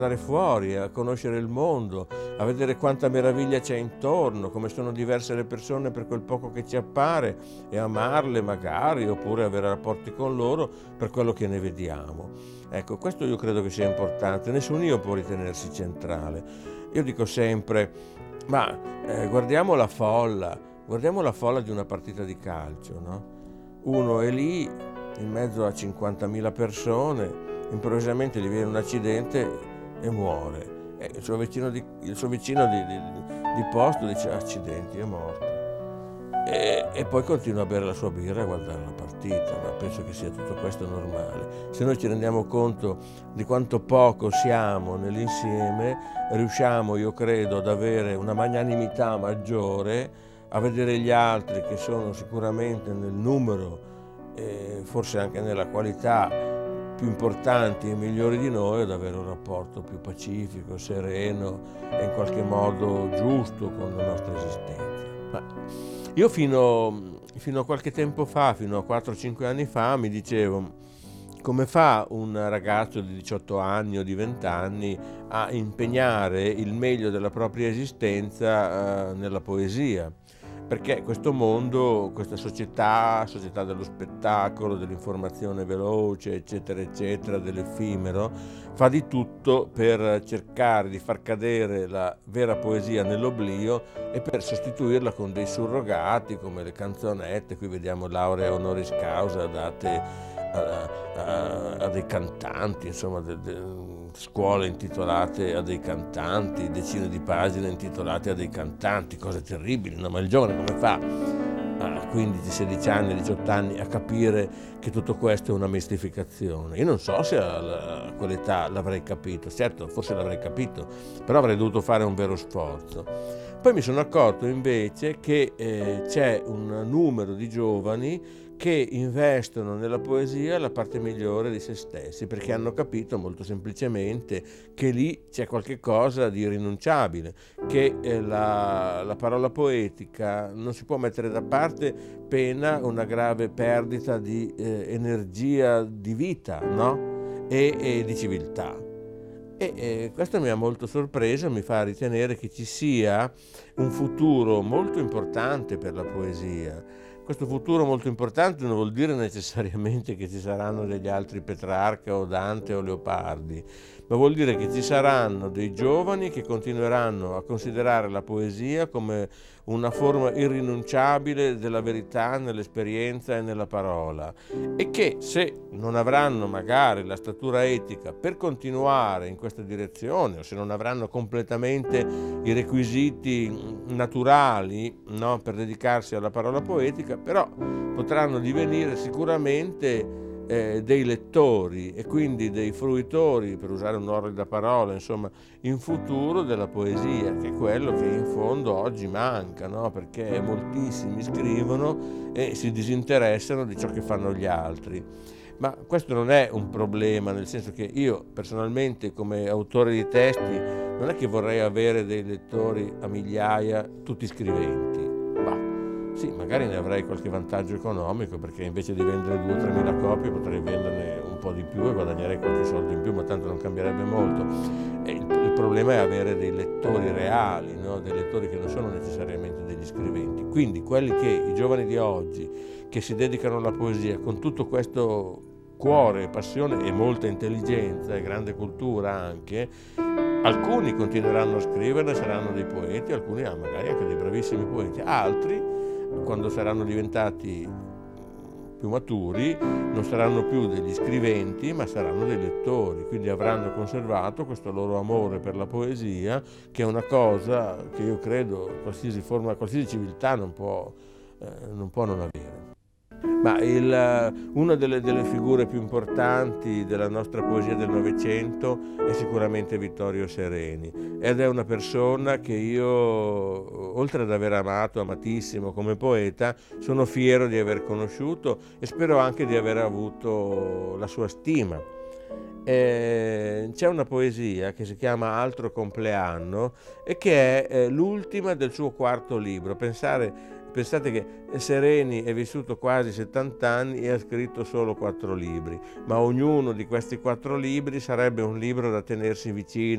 andare fuori, a conoscere il mondo, a vedere quanta meraviglia c'è intorno, come sono diverse le persone per quel poco che ci appare e amarle magari, oppure avere rapporti con loro per quello che ne vediamo. Ecco, questo io credo che sia importante, nessun io può ritenersi centrale. Io dico sempre, ma guardiamo la folla di una partita di calcio, no? Uno è lì in mezzo a 50.000 persone, improvvisamente gli viene un accidente e muore. E il suo vicino di posto dice: accidenti, è morto. E poi continua a bere la sua birra e a guardare la partita, ma penso che sia tutto questo normale. Se noi ci rendiamo conto di quanto poco siamo nell'insieme, riusciamo, io credo, ad avere una magnanimità maggiore, a vedere gli altri che sono sicuramente nel numero e forse anche nella qualità più importanti e migliori di noi, ad avere un rapporto più pacifico, sereno e in qualche modo giusto con la nostra esistenza. Ma io fino a qualche tempo fa, fino a 4-5 anni fa, mi dicevo: come fa un ragazzo di 18 anni o di 20 anni a impegnare il meglio della propria esistenza nella poesia? Perché questo mondo, questa società dello spettacolo, dell'informazione veloce, eccetera, eccetera, dell'effimero, fa di tutto per cercare di far cadere la vera poesia nell'oblio e per sostituirla con dei surrogati come le canzonette. Qui vediamo lauree honoris causa date a dei cantanti, insomma, scuole intitolate a dei cantanti, decine di pagine intitolate a dei cantanti, cose terribili, no? Ma il giovane come fa a 15, 16 anni, 18 anni a capire che tutto questo è una mistificazione? Io non so se a quell'età l'avrei capito, certo, forse l'avrei capito, però avrei dovuto fare un vero sforzo. Poi mi sono accorto invece che c'è un numero di giovani che investono nella poesia la parte migliore di se stessi, perché hanno capito molto semplicemente che lì c'è qualche cosa di irrinunciabile, che la parola poetica non si può mettere da parte pena una grave perdita di energia di vita, no? E di civiltà. E questo mi ha molto sorpreso, mi fa ritenere che ci sia un futuro molto importante per la poesia. Questo futuro molto importante non vuol dire necessariamente che ci saranno degli altri Petrarca o Dante o Leopardi, ma vuol dire che ci saranno dei giovani che continueranno a considerare la poesia come una forma irrinunciabile della verità nell'esperienza e nella parola, e che se non avranno magari la statura etica per continuare in questa direzione, o se non avranno completamente i requisiti naturali, no, per dedicarsi alla parola poetica, però potranno divenire sicuramente dei lettori e quindi dei fruitori, per usare un'orrida parola, insomma, in futuro della poesia, che è quello che in fondo oggi manca, no? Perché moltissimi scrivono e si disinteressano di ciò che fanno gli altri. Ma questo non è un problema, nel senso che io personalmente, come autore di testi, non è che vorrei avere dei lettori a migliaia, tutti scriventi. Sì, magari ne avrei qualche vantaggio economico, perché invece di vendere 2 o 3 mila copie potrei venderne un po' di più e guadagnare qualche soldo in più, ma tanto non cambierebbe molto. E il problema è avere dei lettori reali, no? Dei lettori che non sono necessariamente degli scriventi. Quindi i giovani di oggi che si dedicano alla poesia con tutto questo cuore, passione e molta intelligenza e grande cultura anche, alcuni continueranno a scrivere, saranno dei poeti, alcuni magari anche dei bravissimi poeti, altri quando saranno diventati più maturi non saranno più degli scriventi, ma saranno dei lettori, quindi avranno conservato questo loro amore per la poesia, che è una cosa che io credo qualsiasi civiltà non può non avere. Ma una delle figure più importanti della nostra poesia del Novecento è sicuramente Vittorio Sereni, ed è una persona che io, oltre ad aver amatissimo come poeta, sono fiero di aver conosciuto e spero anche di aver avuto la sua stima. C'è una poesia che si chiama Altro compleanno e che è l'ultima del suo 4° libro. Pensate che Sereni è vissuto quasi 70 anni e ha scritto solo 4 libri, ma ognuno di questi 4 libri sarebbe un libro da tenersi vicino